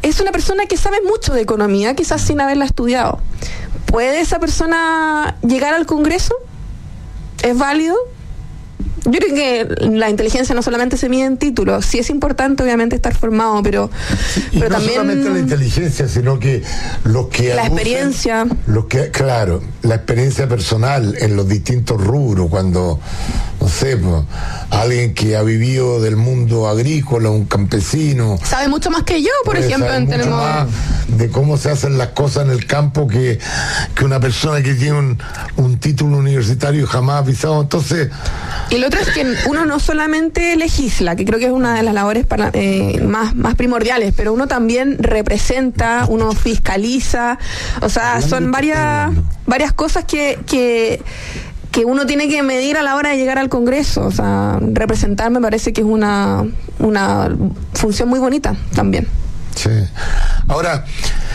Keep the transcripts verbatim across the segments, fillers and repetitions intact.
es una persona que sabe mucho de economía, quizás sin haberla estudiado. ¿Puede esa persona llegar al Congreso? ¿Es válido? Yo creo que la inteligencia no solamente se mide en títulos, sí es importante obviamente estar formado, pero, y pero no también solamente la inteligencia, sino que los que la abusen, experiencia, los que, claro, la experiencia personal en los distintos rubros, cuando, no sé, pues, alguien que ha vivido del mundo agrícola, un campesino, sabe mucho más que yo, por ejemplo, sabe mucho tenemos más de cómo se hacen las cosas en el campo que, que una persona que tiene un, un título universitario jamás ha pisado. Entonces, y lo otro es que uno no solamente legisla, que creo que es una de las labores para, eh, más, más primordiales, pero uno también representa, uno fiscaliza, o sea, son varias varias cosas que, que, que uno tiene que medir a la hora de llegar al Congreso. O sea, representar me parece que es una, una función muy bonita también. Sí. Ahora,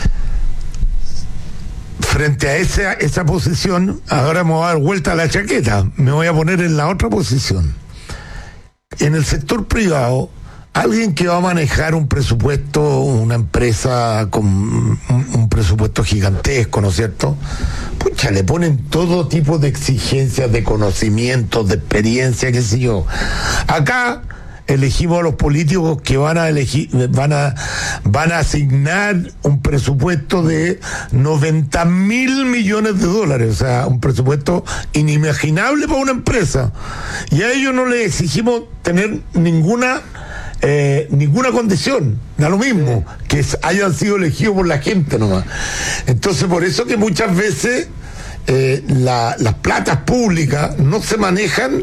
frente a esa, esa posición, ahora me voy a dar vuelta a la chaqueta, me voy a poner en la otra posición. En el sector privado, alguien que va a manejar un presupuesto, una empresa con un, un presupuesto gigantesco, ¿no es cierto? Pucha, le ponen todo tipo de exigencias, de conocimientos, de experiencia, qué sé yo. Acá elegimos a los políticos que van a elegir, van a, van a asignar un presupuesto de noventa mil millones de dólares, o sea, un presupuesto inimaginable para una empresa. Y a ellos no les exigimos tener ninguna eh, ninguna condición, da lo mismo, que hayan sido elegidos por la gente nomás. Entonces, por eso que muchas veces Eh, la, las platas públicas no se manejan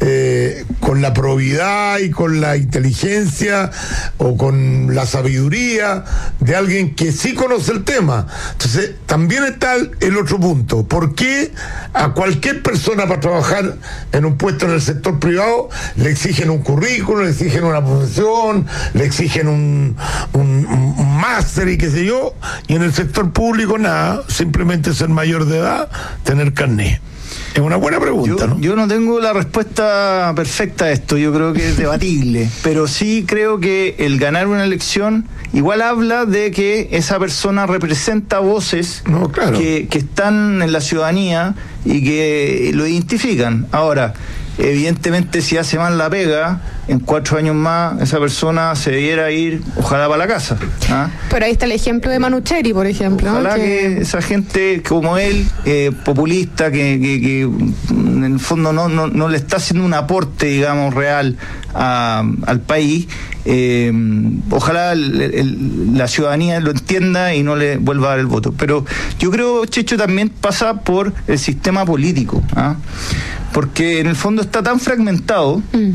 eh, con la probidad y con la inteligencia o con la sabiduría de alguien que sí conoce el tema. Entonces también está el, el otro punto: ¿por qué a cualquier persona para trabajar en un puesto en el sector privado le exigen un currículum, le exigen una profesión, le exigen un, un, un máster y qué sé yo, y en el sector público nada, simplemente ser mayor de edad, tener carné? Es una buena pregunta, yo, ¿no? Yo no tengo la respuesta perfecta a esto, yo creo que es debatible, pero sí creo que el ganar una elección igual habla de que esa persona representa voces no, claro. que, que están en la ciudadanía y que lo identifican. Ahora, evidentemente, si hace mal la pega, en cuatro años más esa persona se debiera ir, ojalá, para la casa. ¿Ah? Pero ahí está el ejemplo de Manucheri, por ejemplo. Ojalá que... que esa gente como él, eh, populista, que, que, que en el fondo no, no, no le está haciendo un aporte, digamos, real a, al país, eh, ojalá el, el, la ciudadanía lo entienda y no le vuelva a dar el voto. Pero yo creo, Checho, también pasa por el sistema político, ¿ah? Porque en el fondo está tan fragmentado mm.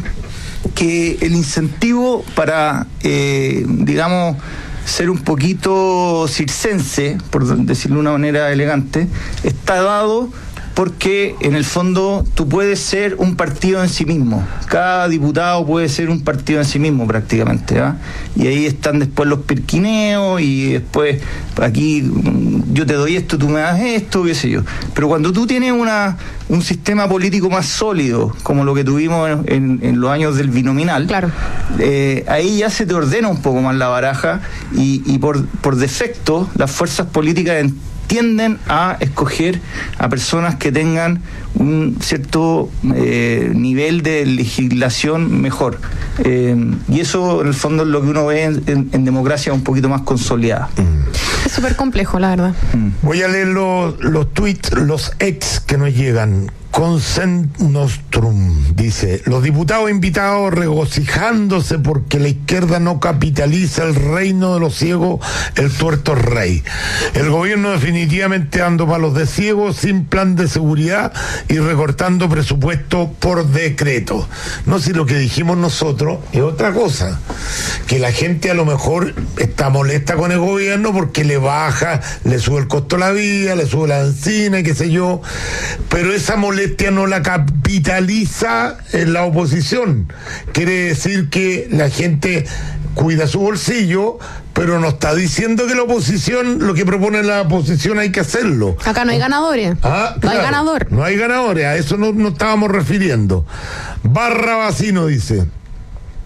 que el incentivo para, eh, digamos, ser un poquito circense, por decirlo de una manera elegante, está dado porque en el fondo tú puedes ser un partido en sí mismo. Cada diputado puede ser un partido en sí mismo prácticamente, ¿ah? Y ahí están después los pirquineos y después aquí yo te doy esto, tú me das esto, qué sé yo. Pero cuando tú tienes una un sistema político más sólido, como lo que tuvimos en, en los años del binominal, claro. eh, ahí ya se te ordena un poco más la baraja y, y por, por defecto las fuerzas políticas en tienden a escoger a personas que tengan un cierto eh, nivel de legislación mejor. Eh, y eso, en el fondo, es lo que uno ve en, en, en democracia un poquito más consolidada. Mm. Es súper complejo, la verdad. Mm. Voy a leer los, los tweets, los ex que nos llegan. Consent Nostrum dice: los diputados invitados regocijándose porque la izquierda no capitaliza el reino de los ciegos, el tuerto es rey. El gobierno definitivamente dando palos de ciegos, sin plan de seguridad y recortando presupuesto por decreto. No sé, si lo que dijimos nosotros es otra cosa, que la gente a lo mejor está molesta con el gobierno porque le baja, le sube el costo de la vida, le sube la benzina y qué sé yo, pero esa molestia no la capitaliza en la oposición. Quiere decir que la gente cuida su bolsillo, pero no está diciendo que la oposición, lo que propone la oposición hay que hacerlo. Acá no hay ganadores. Ah, no claro, hay ganador. No hay ganadores, a eso no nos estábamos refiriendo. Barra Vacino dice: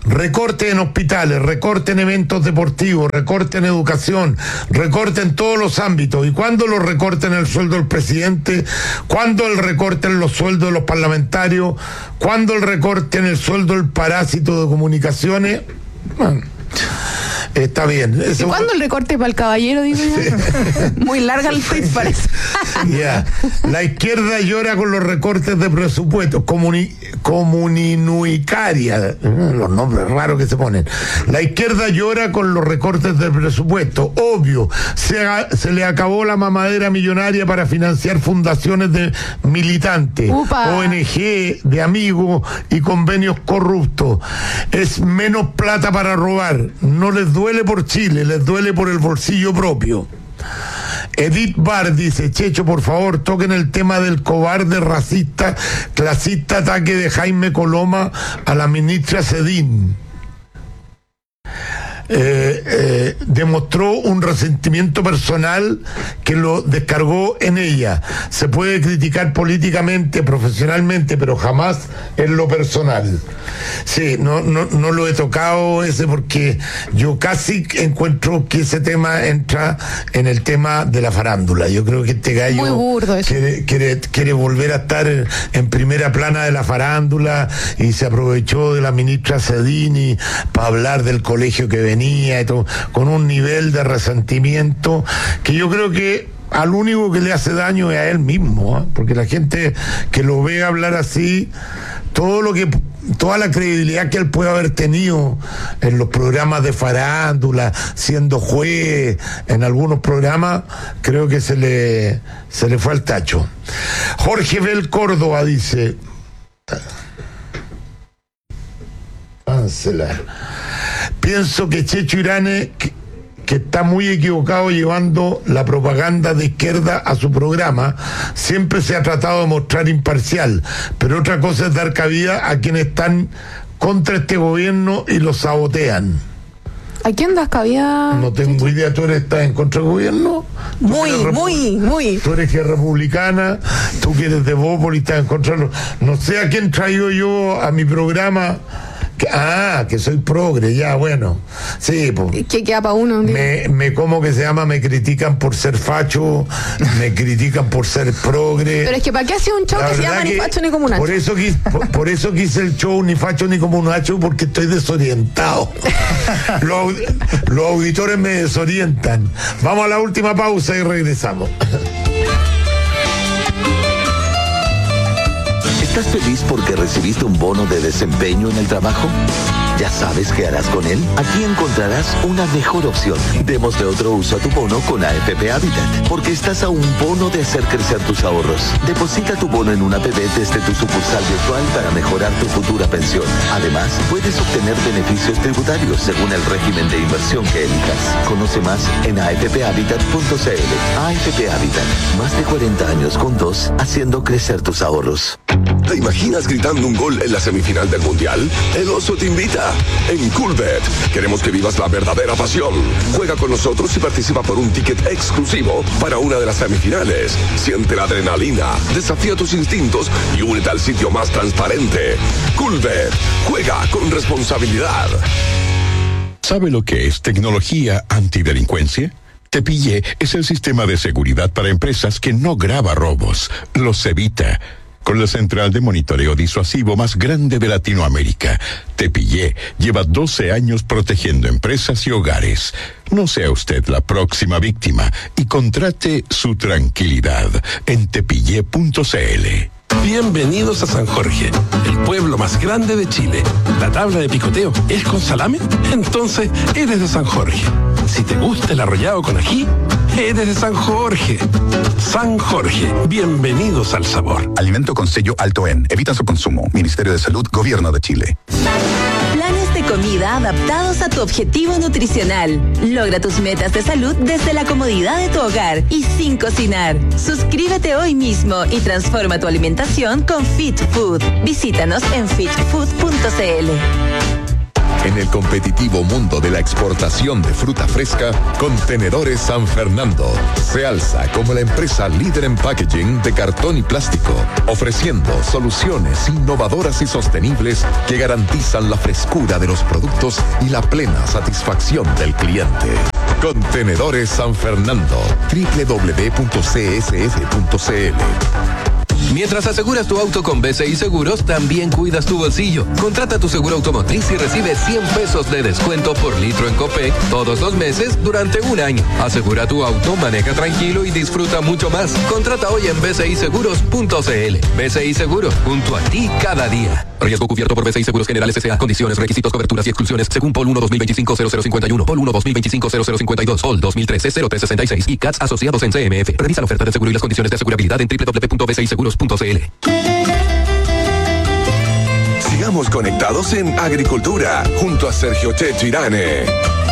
recorte en hospitales, recorte en eventos deportivos, recorte en educación, recorte en todos los ámbitos. ¿Y cuándo los recorte en el sueldo del presidente? ¿Cuándo el recorte en los sueldos de los parlamentarios? ¿Cuándo el recorte en el sueldo del parásito de comunicaciones? Bueno, está bien. ¿Y cuándo el recorte para el caballero, digo yo? Muy larga el tweet, parece. Yeah. La izquierda llora con los recortes de presupuesto. Comuni, comuninuicaria, los nombres raros que se ponen. La izquierda llora con los recortes de presupuesto. Obvio, se, se le acabó la mamadera millonaria para financiar fundaciones de militantes, Upa. O N G de amigos y convenios corruptos. Es menos plata para robar. No les duele por Chile, les duele por el bolsillo propio. Edith Bar dice: Checho, por favor, toquen el tema del cobarde, racista, clasista ataque de Jaime Coloma a la ministra Sedín. Eh, eh, demostró un resentimiento personal que lo descargó en ella. Se puede criticar políticamente, profesionalmente, pero jamás en lo personal. Sí, no, no, no lo he tocado ese porque yo casi encuentro que ese tema entra en el tema de la farándula. Yo creo que este gallo Muy burdo eso. Quiere, quiere, quiere volver a estar en, en primera plana de la farándula y se aprovechó de la ministra Sedini para hablar del colegio que venía, y todo, con un nivel de resentimiento que yo creo que al único que le hace daño es a él mismo, ¿eh? Porque la gente que lo ve hablar así, todo lo que toda la credibilidad que él puede haber tenido en los programas de farándula, siendo juez en algunos programas, creo que se le se le fue al tacho. Jorge Bel Córdoba dice: cancelar. Pienso que Checho Irane, que, que está muy equivocado llevando la propaganda de izquierda a su programa. Siempre se ha tratado de mostrar imparcial, pero otra cosa es dar cabida a quienes están contra este gobierno y lo sabotean. ¿A quién das cabida? No tengo idea. ¿Tú eres, estás en contra del gobierno? Muy, muy, muy. Tú eres que es republicana, tú que eres de Bópoli, estás en contra. No sé a quién traigo yo a mi programa. Que, ah, que soy progre, ya, bueno. Sí, pues. ¿Qué queda para uno? Me, me, ¿cómo que se llama? Me critican por ser facho, me critican por ser progre. Pero es que ¿para qué hace un show que se llama Ni Facho Ni Comunacho? Por eso, quise, por, por eso quise el show Ni Facho Ni Comunacho, porque estoy desorientado. los, los auditores me desorientan. Vamos a la última pausa y regresamos. ¿Estás feliz porque recibiste un bono de desempeño en el trabajo? ¿Ya sabes qué harás con él? Aquí encontrarás una mejor opción. Démosle otro uso a tu bono con A F P Habitat, porque estás a un bono de hacer crecer tus ahorros. Deposita tu bono en una A P B desde tu sucursal virtual para mejorar tu futura pensión. Además, puedes obtener beneficios tributarios según el régimen de inversión que elijas. Conoce más en a f p habitat punto c l. A F P Habitat, más de cuarenta años juntos, haciendo crecer tus ahorros. ¿Te imaginas gritando un gol en la semifinal del Mundial? El Oso te invita. En Coolbet queremos que vivas la verdadera pasión. Juega con nosotros y participa por un ticket exclusivo para una de las semifinales. Siente la adrenalina, desafía tus instintos y únete al sitio más transparente. Coolbet. Juega con responsabilidad. ¿Sabe lo que es tecnología antidelincuencia? Tepillé es el sistema de seguridad para empresas que no graba robos, los evita. Con la central de monitoreo disuasivo más grande de Latinoamérica, Tepillé lleva doce años protegiendo empresas y hogares. No sea usted la próxima víctima y contrate su tranquilidad en tepillé punto c l. Bienvenidos a San Jorge, el pueblo más grande de Chile. ¿La tabla de picoteo es con salame? Entonces eres de San Jorge. Si te gusta el arrollado con ají, eres de San Jorge. San Jorge, bienvenidos al sabor. Alimento con sello alto en. Evita su consumo. Ministerio de Salud, Gobierno de Chile. Planes de comida adaptados a tu objetivo nutricional. Logra tus metas de salud desde la comodidad de tu hogar y sin cocinar. Suscríbete hoy mismo y transforma tu alimentación con Fit Food. Visítanos en fit food punto c l. En el competitivo mundo de la exportación de fruta fresca, Contenedores San Fernando se alza como la empresa líder en packaging de cartón y plástico, ofreciendo soluciones innovadoras y sostenibles que garantizan la frescura de los productos y la plena satisfacción del cliente. Contenedores San Fernando, doble u doble u doble u punto c s f punto c l. Mientras aseguras tu auto con B C I Seguros, también cuidas tu bolsillo. Contrata tu seguro automotriz y recibe cien pesos de descuento por litro en Copec todos los meses durante un año. Asegura tu auto, maneja tranquilo y disfruta mucho más. Contrata hoy en b c i seguros punto c l. B C I Seguros, junto a ti cada día. Riesgo cubierto por B C I Seguros Generales S A. Condiciones, requisitos, coberturas y exclusiones según P O L uno dos mil veinticinco cero cero cincuenta y uno, P O L uno dos mil veinticinco cero cero cincuenta y dos, P O L dos mil trece cero tres sesenta y seis y C A T S asociados en C M F. Revisa la oferta de seguro y las condiciones de asegurabilidad en doble u doble u doble u punto b c i seguros punto c l. Sigamos conectados en Agricultura junto a Sergio Chechirane.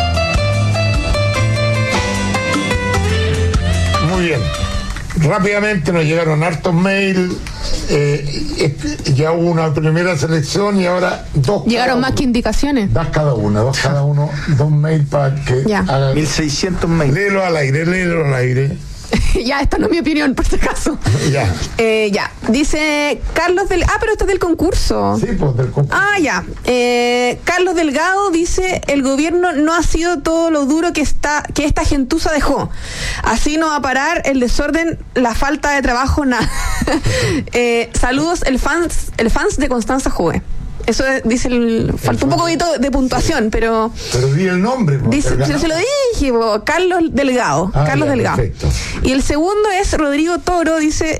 Muy bien. Rápidamente nos llegaron hartos mails. Eh, ya hubo una primera selección y ahora dos. Llegaron más que indicaciones. Dos cada una, dos cada uno, dos mails para que ya. hagan. mil seiscientos mails. Léelo al aire, léelo al aire. Ya, esta no es mi opinión, por si acaso. Ya. Eh, ya. Dice Carlos del... Ah, pero esto es del concurso. Sí, pues del concurso. Ah, ya. Eh, Carlos Delgado dice, el gobierno no ha sido todo lo duro que está que esta gentuza dejó. Así no va a parar el desorden, la falta de trabajo, nada. eh, saludos, el fans, el fans de Constanza Jove. Eso es, dice el... Falta un poco de, de puntuación, sí. pero... Pero di el nombre. Dice, se, se lo dije, bo, Carlos Delgado. Ah, Carlos ya, Delgado. Perfecto. Y el segundo es Rodrigo Toro, dice...